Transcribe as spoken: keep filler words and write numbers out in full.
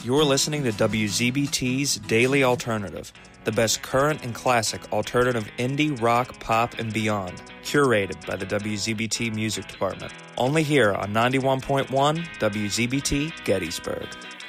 You're listening to W Z B T's Daily Alternative, the best current and classic alternative indie, rock, pop, and beyond, curated by the W Z B T Music Department. Only here on ninety-one point one W Z B T Gettysburg.